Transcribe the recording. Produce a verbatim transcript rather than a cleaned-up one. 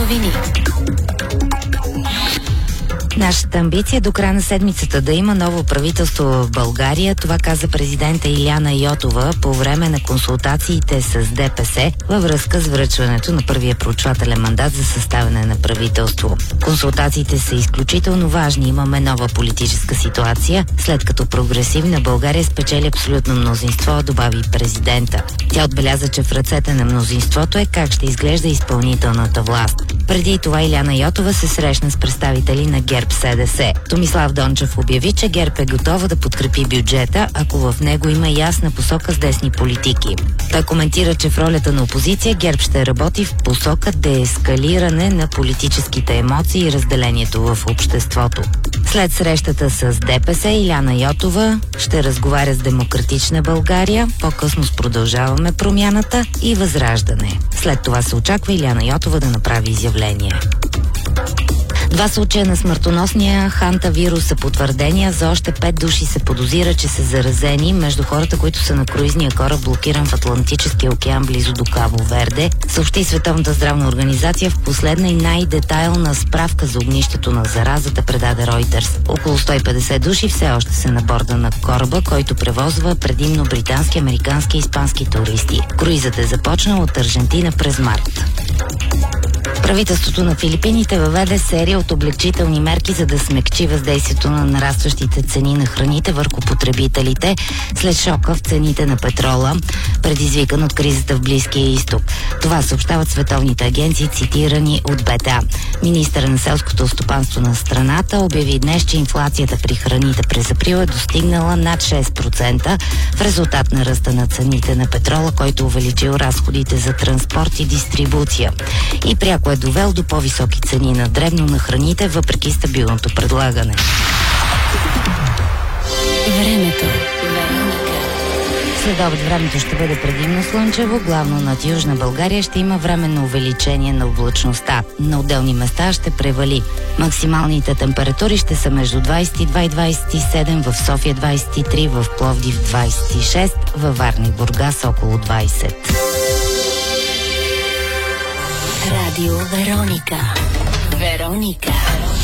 новини. Нашата амбиция е до края на седмицата да има ново правителство в България. Това каза президента Илияна Йотова по време на консултациите с ДПС във връзка с връчването на първия проучвателен мандат за съставяне на правителство. Консултациите са изключително важни. Имаме нова политическа ситуация, след като прогресивна България спечели абсолютно мнозинство, добави президента. Тя отбеляза, че в ръцете на мнозинството е как ще изглежда изпълнителната власт. Преди това Илияна Йотова се срещна с представители на ГЕРБ СДС. Томислав Дончев обяви, че ГЕРБ е готова да подкрепи бюджета, ако в него има ясна посока с десни политики. Той коментира, че в ролята на опозиция ГЕРБ ще работи в посока деескалиране на политическите емоции и разделението в обществото. След срещата с ДПС, Илияна Йотова ще разговаря с Демократична България, по-късно с Продължаваме промяната и Възраждане. След това се очаква Илияна Йотова да направи изявление. Два случая на смъртоносния хантавирус са потвърдения. За още пет души се подозира, че са заразени между хората, които са на круизния кораб, блокиран в Атлантическия океан близо до Кабо Верде, съобщи Световната здравна организация в последна и най-детайлна справка за огнището на заразата, предаде Ройтерс. Около сто и петдесет души все още са на борда на кораба, който превозва предимно британски, американски и испански туристи. Круизът е започнал от Аржентина през март. Правителството на Филипините въведе серия от облегчителни мерки, за да смекчи въздействието на нарастващите цени на храните върху потребителите след шока в цените на петрола, предизвикан от кризата в Близкия изток. Това съобщават световните агенции, цитирани от БТА. Министърът на селското стопанство на страната обяви днес, че инфлацията при храните през април е достигнала над шест процента в резултат на ръста на цените на петрола, който увеличил разходите за транспорт и дистрибуция. И пряко е довел до по-високи цени на дребно на храните, въпреки стабилното предлагане. Времето. След обед времето ще бъде предимно слънчево, главно над Южна България ще има временно увеличение на облачността. На отделни места ще превали. Максималните температури ще са между двадесет и два и двадесет и седем, в София двадесет и три, в Пловдив двадесет и шест, във Варна и Бургас около двадесет. Радио Вероника. Вероника.